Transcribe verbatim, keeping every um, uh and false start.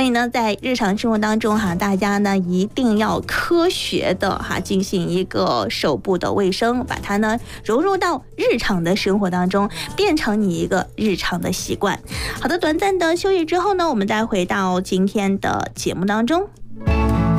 以呢，在日常生活当中哈，大家呢一定要科学的哈进行一个手部的卫生，把它呢融入到日常的生活当中，变成你一个日常的习惯。好的，短暂的休息之后呢，我们再回到今天的节目当中。